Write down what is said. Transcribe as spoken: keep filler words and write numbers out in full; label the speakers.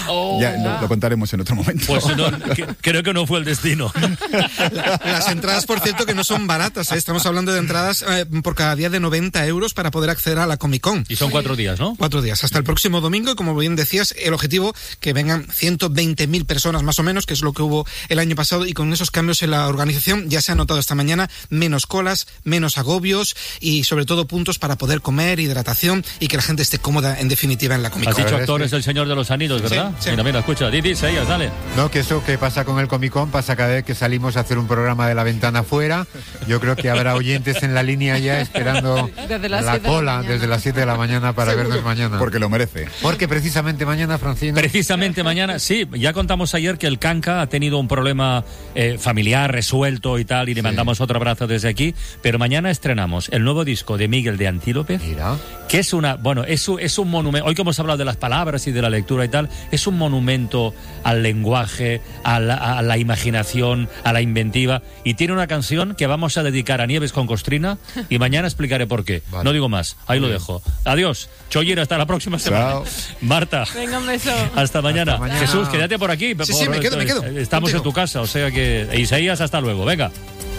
Speaker 1: Oh,
Speaker 2: ya lo, lo contaremos en otro momento.
Speaker 1: Pues no, que, creo que no fue el destino.
Speaker 3: La, las entradas, por cierto, que no son baratas, ¿eh? Estamos hablando de entradas eh, por cada día de noventa euros para poder acceder a la Comic Con.
Speaker 1: Y son cuatro días, ¿no?
Speaker 3: Cuatro días, hasta el próximo domingo, y como bien decías, el objetivo que vengan ciento veinte mil personas más o menos, que es lo que hubo el año pasado, y con esos cambios en la organización ya se ha notado esta mañana menos colas, menos agobios y sobre todo puntos para poder comer, hidratación y que la gente esté cómoda en definitiva en la Comic
Speaker 1: Has
Speaker 3: Con.
Speaker 1: dicho actores del Señor de los Anillos, ¿verdad?
Speaker 3: Sí, sí.
Speaker 1: Mira, mira, escucha, Didi, Seias, dale.
Speaker 4: No, que eso que pasa con el Comic Con pasa cada vez que salimos a hacer un programa de la ventana afuera. Yo creo que habrá oyentes en la línea ya esperando
Speaker 5: Desde las
Speaker 4: la
Speaker 5: siete de la
Speaker 4: cola
Speaker 5: mañana.
Speaker 4: desde las siete de la mañana para
Speaker 2: Seguro,
Speaker 4: vernos mañana.
Speaker 2: Porque lo merece.
Speaker 4: Porque precisamente mañana, Francino...
Speaker 1: Precisamente mañana, sí, ya contamos ayer que el Canca ha tenido un problema eh, familiar resuelto y tal, y le
Speaker 4: Sí.
Speaker 1: mandamos otro abrazo desde aquí, pero mañana estrenamos el nuevo disco de Miguel de Antílope,
Speaker 4: Mira.
Speaker 1: que es una, bueno, es, un- es un monumento, hoy que hemos hablado de las palabras y de la lectura y tal, es un monumento al lenguaje, a la, a la imaginación, a la inventiva, y tiene una canción que vamos a dedicar a Nieves con Costrina, y mañana explicaré por qué.
Speaker 4: Vale.
Speaker 1: No digo más, ahí lo
Speaker 4: Bien.
Speaker 1: dejo. Adiós, Chollera, hasta la próxima semana.
Speaker 2: Chao.
Speaker 1: Marta.
Speaker 5: Venga, un beso.
Speaker 1: Hasta mañana.
Speaker 4: Hasta mañana.
Speaker 1: Jesús, quédate por aquí.
Speaker 3: Sí, sí, me quedo, me quedo.
Speaker 1: Estamos
Speaker 3: Contigo.
Speaker 1: en tu casa, o sea que... Isaías, hasta luego. Venga.